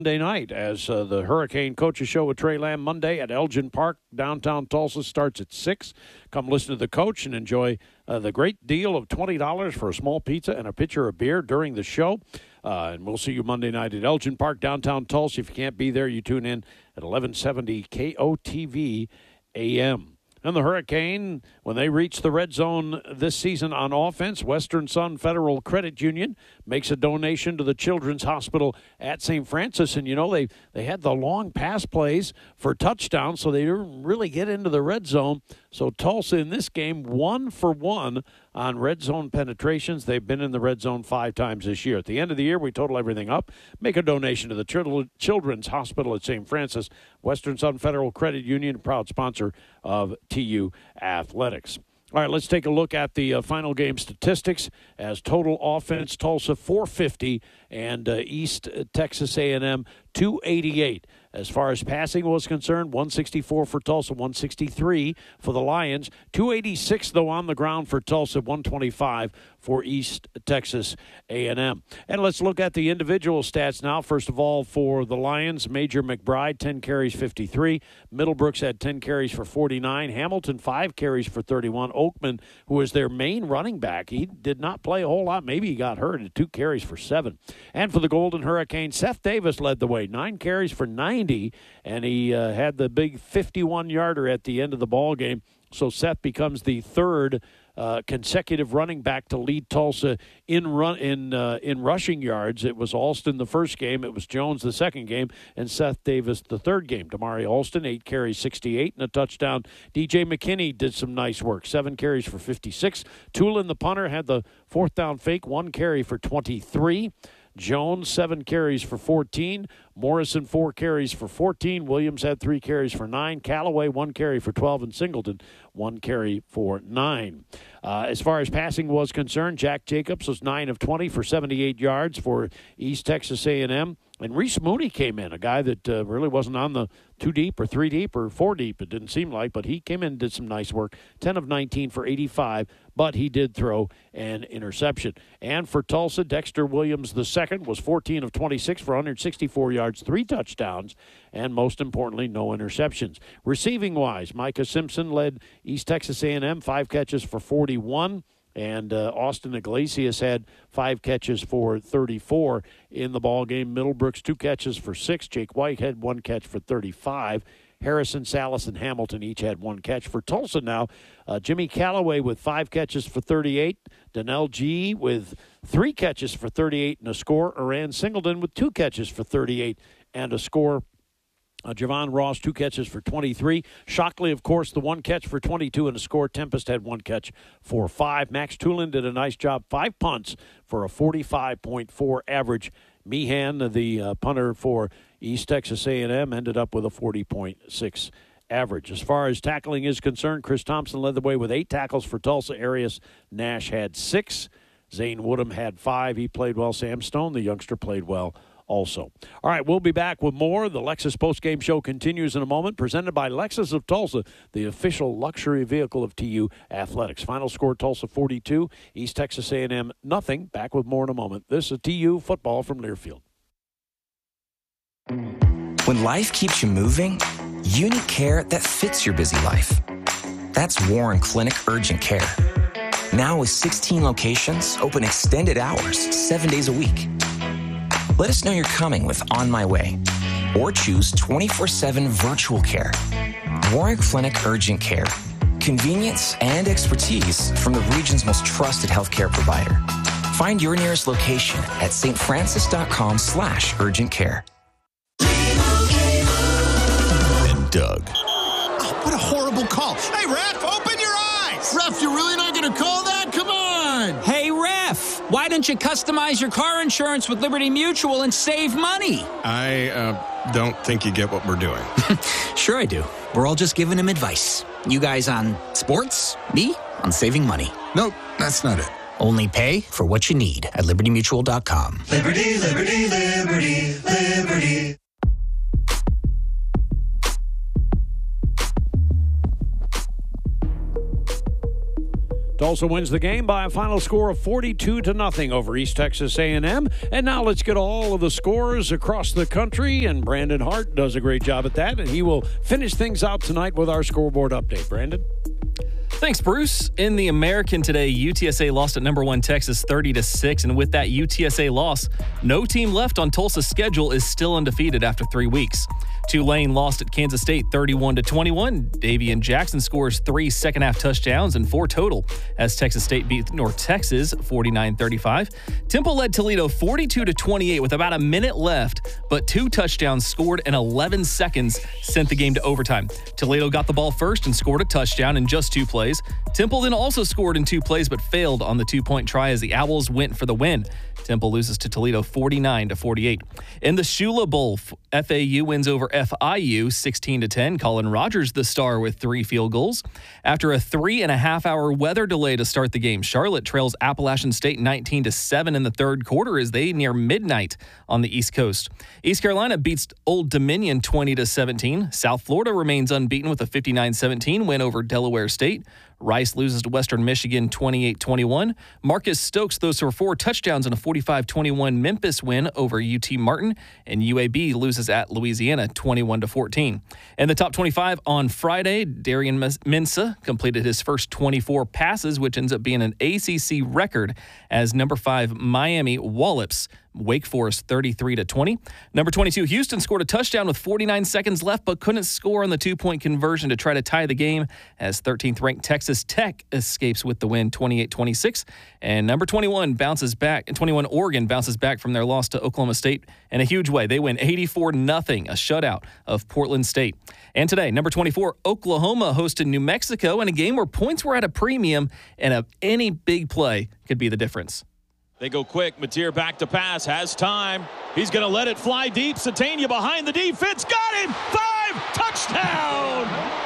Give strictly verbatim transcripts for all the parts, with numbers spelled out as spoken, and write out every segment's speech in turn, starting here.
Monday night as uh, the Hurricane Coaches Show with Trey Lamb Monday at Elgin Park, downtown Tulsa, starts at six. Come listen to the coach and enjoy uh, the great deal of twenty dollars for a small pizza and a pitcher of beer during the show. Uh, and we'll see you Monday night at Elgin Park, downtown Tulsa. If you can't be there, you tune in at eleven seventy K O T V A M. And the Hurricane, when they reach the red zone this season on offense, Western Sun Federal Credit Union makes a donation to the Children's Hospital at Saint Francis. And, you know, they, they had the long pass plays for touchdowns, so they didn't really get into the red zone. So Tulsa in this game, one for one on red zone penetrations. They've been in the red zone five times this year. At the end of the year, we total everything up, make a donation to the Children's Hospital at Saint Francis. Western Sun Federal Credit Union, proud sponsor of T U Athletics. All right, let's take a look at the uh, final game statistics. As total offense, Tulsa four fifty and uh, East Texas A and M two eighty-eight. As far as passing was concerned, one sixty-four for Tulsa, one sixty-three for the Lions. two eighty-six, though, on the ground for Tulsa, one twenty-five for East Texas A and M. And let's look at the individual stats now. First of all, for the Lions, Major McBride, ten carries, fifty-three. Middlebrooks had ten carries for forty-nine. Hamilton, five carries for thirty-one. Oakman, who was their main running back, he did not play a whole lot. Maybe he got hurt at two carries for seven. And for the Golden Hurricane, Seth Davis led the way, nine carries for ninety, and he uh, had the big fifty-one-yarder at the end of the ball game. So Seth becomes the third uh, consecutive running back to lead Tulsa in run in uh, in rushing yards. It was Alston the first game, it was Jones the second game, and Seth Davis the third game. Damari Alston, eight carries, sixty-eight, and a touchdown. D J McKinney did some nice work, seven carries for fifty-six. Tulin, the punter, had the fourth down fake, one carry for twenty-three. Jones, seven carries for fourteen. Morrison, four carries for fourteen. Williams had three carries for nine. Callaway, one carry for twelve. And Singleton, one carry for nine. Uh, as far as passing was concerned, Jack Jacobs was nine of twenty for seventy-eight yards for East Texas A and M. And Reese Mooney came in, a guy that uh, really wasn't on the two deep or three deep or four deep, it didn't seem like, but he came in and did some nice work. ten of nineteen for eighty-five, but he did throw an interception. And for Tulsa, Dexter Williams the second was fourteen of twenty-six for one hundred sixty-four yards, three touchdowns, and most importantly, no interceptions. Receiving-wise, Micah Simpson led East Texas A and M, five catches for forty-one. And uh, Austin Iglesias had five catches for thirty-four in the ball game. Middlebrooks, two catches for six. Jake White had one catch for thirty-five. Harrison, Salas, and Hamilton each had one catch. For Tulsa now, uh, Jimmy Callaway with five catches for thirty-eight. Donnell G with three catches for thirty-eight and a score. Iran Singleton with two catches for thirty-eight and a score. Uh, Javon Ross, two catches for twenty-three. Shockley, of course, the one catch for twenty-two and a score. Tempest had one catch for five. Max Tulin did a nice job. Five punts for a forty-five point four average. Meehan, the uh, punter for East Texas A and M, ended up with a forty point six average. As far as tackling is concerned, Chris Thompson led the way with eight tackles for Tulsa. Arias Nash had six. Zane Woodham had five. He played well. Sam Stone, the youngster, played well also. All right, we'll be back with more. The Lexus postgame show continues in a moment, presented by Lexus of Tulsa, the official luxury vehicle of T U Athletics. Final score, Tulsa forty-two, East Texas A and M nothing. Back with more in a moment. This is T U football from Learfield. When life keeps you moving, you need care that fits your busy life. That's Warren Clinic Urgent Care. Now with sixteen locations, open extended hours, seven days a week. Let us know you're coming with On My Way, or choose twenty-four seven virtual care. Warren Clinic Urgent Care. Convenience and expertise from the region's most trusted healthcare provider. Find your nearest location at stfrancis.com slash urgent care. And Doug. Oh, what a horrible call. Hey, ref, open your eyes. Ref, you're really not going to call that? Come on. Hey, ref, why don't you customize your car insurance with Liberty Mutual and save money? I uh, don't think you get what we're doing. Sure I do. We're all just giving him advice. You guys on sports, me on saving money. Nope, that's not it. Only pay for what you need at liberty mutual dot com. Liberty, liberty, liberty, liberty. Tulsa wins the game by a final score of forty-two to nothing over East Texas A and M. And now let's get all of the scores across the country. And Brandon Hart does a great job at that. And he will finish things out tonight with our scoreboard update. Brandon? Thanks, Bruce. In the American today, U T S A lost at number one Texas thirty to six, and with that U T S A loss, no team left on Tulsa's schedule is still undefeated after three weeks. Tulane lost at Kansas State thirty-one to twenty-one. Davian Jackson scores three second-half touchdowns and four total as Texas State beat North Texas forty-nine thirty-five. Temple led Toledo forty-two to twenty-eight with about a minute left, but two touchdowns scored in eleven seconds sent the game to overtime. Toledo got the ball first and scored a touchdown in just two plays. Temple then also scored in two plays but failed on the two-point try as the Owls went for the win. Temple loses to Toledo forty-nine to forty-eight. In the Shula Bowl, F A U wins over F I U sixteen to ten. Colin Rogers the star with three field goals. After a three and a half hour weather delay to start the game, Charlotte trails Appalachian State nineteen to seven in the third quarter as they near midnight on the East Coast. East Carolina beats Old Dominion twenty to seventeen. South Florida remains unbeaten with a fifty-nine seventeen win over Delaware State. Rice loses to Western Michigan twenty-eight twenty-one. Marcus Stokes throws for four touchdowns in a forty-five twenty-one Memphis win over U T Martin, and U A B loses at Louisiana twenty-one to fourteen. In the top twenty-five on Friday, Darian Mensah completed his first twenty-four passes, which ends up being an A C C record as number five Miami wallops Wake Forest thirty-three to twenty. Number twenty-two, Houston scored a touchdown with forty-nine seconds left, but couldn't score on the two-point conversion to try to tie the game as thirteenth-ranked Texas Tech escapes with the win twenty-eight twenty-six. And number twenty-one bounces back, and twenty-one Oregon bounces back from their loss to Oklahoma State in a huge way. They win eighty-four nothing, a shutout of Portland State. And today, number twenty-four, Oklahoma hosted New Mexico in a game where points were at a premium and a, any big play could be the difference. They go quick. Mateer back to pass. Has time. He's going to let it fly deep. Satania behind the defense. Got him. Five. Touchdown.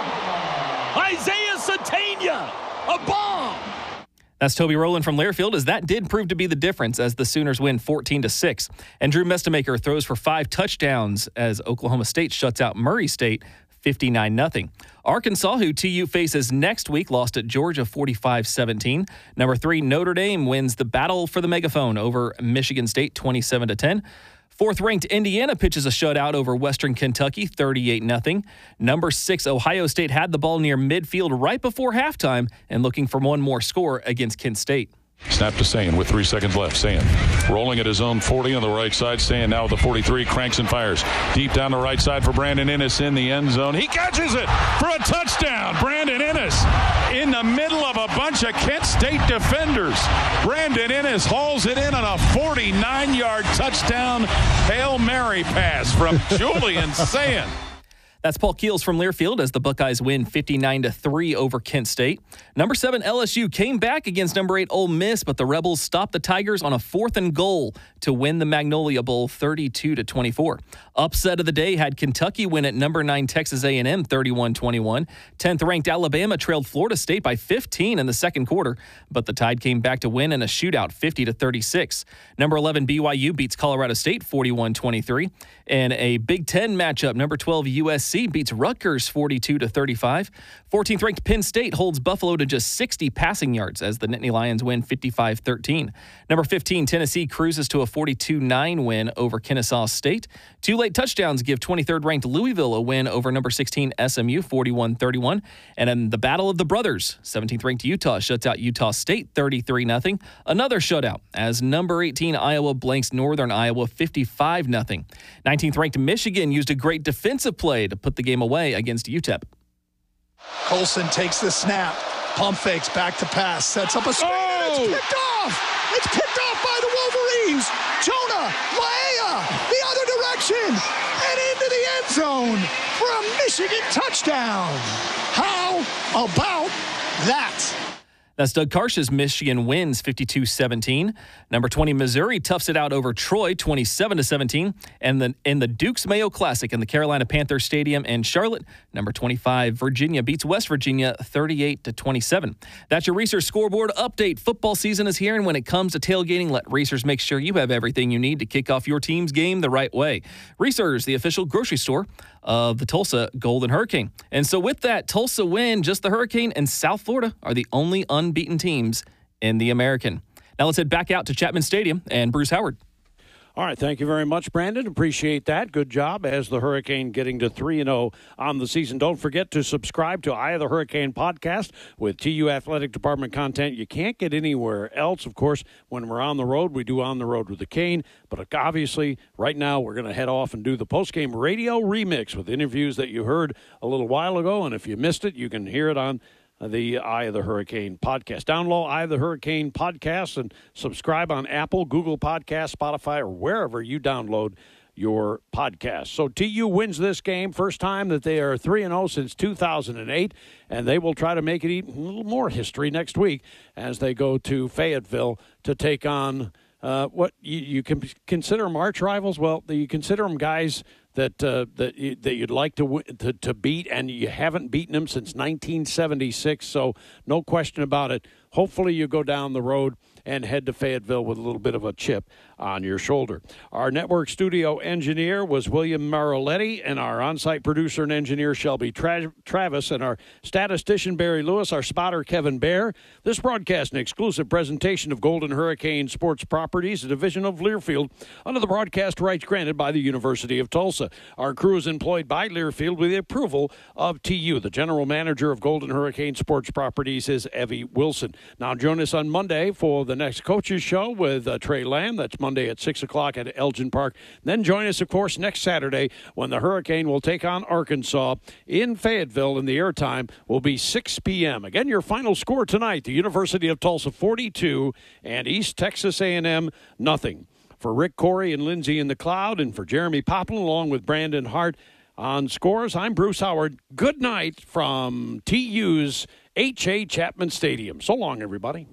Isaiah Satania. A bomb. That's Toby Rowland from Learfield, as that did prove to be the difference as the Sooners win fourteen to six. And Drew Mestamaker throws for five touchdowns as Oklahoma State shuts out Murray State fifty-nine nothing. Arkansas, who T U faces next week, lost at Georgia forty-five seventeen. Number three, Notre Dame wins the battle for the megaphone over Michigan State twenty-seven to ten. Fourth-ranked Indiana pitches a shutout over Western Kentucky thirty-eight nothing. Number six, Ohio State had the ball near midfield right before halftime and looking for one more score against Kent State. Snap to Sayin with three seconds left. Sayin rolling at his own forty on the right side. Sayin now with the forty-three, cranks and fires. Deep down the right side for Brandon Inniss in the end zone. He catches it for a touchdown. Brandon Inniss in the middle of a bunch of Kent State defenders. Brandon Inniss hauls it in on a forty-nine-yard touchdown Hail Mary pass from Julian Sayin. That's Paul Keels from Learfield as the Buckeyes win fifty-nine to three over Kent State. Number seven, L S U came back against number eight, Ole Miss, but the Rebels stopped the Tigers on a fourth and goal to win the Magnolia Bowl thirty-two to twenty-four. Upset of the day had Kentucky win at number nine, Texas A and M thirty-one twenty-one. tenth-ranked Alabama trailed Florida State by fifteen in the second quarter, but the Tide came back to win in a shootout fifty to thirty-six. Number eleven, B Y U beats Colorado State forty-one twenty-three. In a Big Ten matchup, number twelve, U S C beats Rutgers forty-two to thirty-five. fourteenth-ranked Penn State holds Buffalo to just sixty passing yards as the Nittany Lions win fifty-five thirteen. Number fifteen, Tennessee cruises to a forty-two nine win over Kennesaw State. Two late touchdowns give twenty-third-ranked Louisville a win over number sixteen S M U forty-one thirty-one. And in the Battle of the Brothers, seventeenth-ranked Utah shuts out Utah State thirty-three nothing. Another shutout as number eighteen Iowa blanks Northern Iowa fifty-five nothing. nineteenth-ranked Michigan used a great defensive play to put the game away against U T E P. Colson takes the snap, pump fakes, back to pass, sets up a screen, oh! and it's picked off! It's picked off by the Wolverines! Jonah Laia, the other direction, and into the end zone for a Michigan touchdown! How about that? That's Doug Karsh's Michigan wins fifty-two seventeen. Number twenty, Missouri toughs it out over Troy twenty-seven to seventeen. And then in the Dukes Mayo Classic in the Carolina Panthers Stadium in Charlotte, number twenty-five, Virginia beats West Virginia thirty-eight to twenty-seven. That's your Reese's scoreboard update. Football season is here, and when it comes to tailgating, let Reese's make sure you have everything you need to kick off your team's game the right way. Reese's, the official grocery store of the Tulsa Golden Hurricane. And so with that Tulsa win, just the Hurricane and South Florida are the only undefeated unbeaten teams in the American. Now let's head back out to Chapman Stadium and Bruce Howard. All right, thank you very much, Brandon. Appreciate that. Good job as the Hurricane getting to three and oh on the season. Don't forget to subscribe to Eye of the Hurricane podcast with T U Athletic Department content you can't get anywhere else. Of course, when we're on the road, we do On the Road with the Cane. But obviously, right now, we're going to head off and do the postgame radio remix with interviews that you heard a little while ago. And if you missed it, you can hear it on the Eye of the Hurricane podcast. Download Eye of the Hurricane podcast and subscribe on Apple, Google Podcasts, Spotify, or wherever you download your podcast. So T U wins this game, first time that they are three and oh since two thousand eight, and they will try to make it even a little more history next week as they go to Fayetteville to take on uh, what you, you can consider them arch rivals. Well, you consider them guys that uh, that you, that you'd like to, w- to to beat, and you haven't beaten them since nineteen seventy-six. So no question about it. Hopefully, you go down the road and head to Fayetteville with a little bit of a chip on your shoulder. Our network studio engineer was William Mariletti, and our on-site producer and engineer Shelby Tra- Travis, and our statistician Barry Lewis, our spotter Kevin Bear. This broadcast, an exclusive presentation of Golden Hurricane Sports Properties, a division of Learfield, under the broadcast rights granted by the University of Tulsa. Our crew is employed by Learfield with the approval of T U. The general manager of Golden Hurricane Sports Properties is Evie Wilson. Now join us on Monday for the next coaches show with uh, Trey Lamb. That's Monday at six o'clock at Elgin Park. Then join us, of course, next Saturday when the Hurricane will take on Arkansas in Fayetteville, and the airtime will be six p.m. Again, your final score tonight, the University of Tulsa forty-two and East Texas A and M nothing. For Rick Corey and Lindsay in the Cloud, and for Jeremy Poplin along with Brandon Hart on scores, I'm Bruce Howard. Good night from T U's H A. Chapman Stadium. So long, everybody.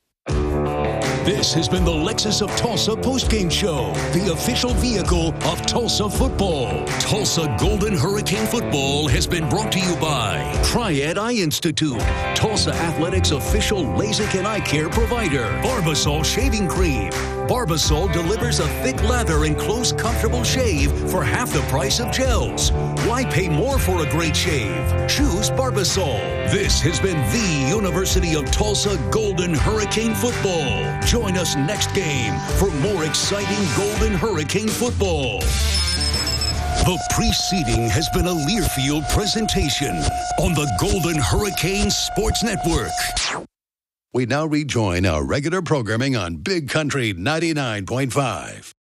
This has been the Lexus of Tulsa postgame show, the official vehicle of Tulsa football. Tulsa Golden Hurricane football has been brought to you by Triad Eye Institute, Tulsa Athletics official LASIK and eye care provider, Barbasol shaving cream. Barbasol delivers a thick lather and close, comfortable shave for half the price of gels. Why pay more for a great shave? Choose Barbasol. This has been the University of Tulsa Golden Hurricane football. Join us next game for more exciting Golden Hurricane football. The preceding has been a Learfield presentation on the Golden Hurricane Sports Network. We now rejoin our regular programming on Big Country ninety-nine point five.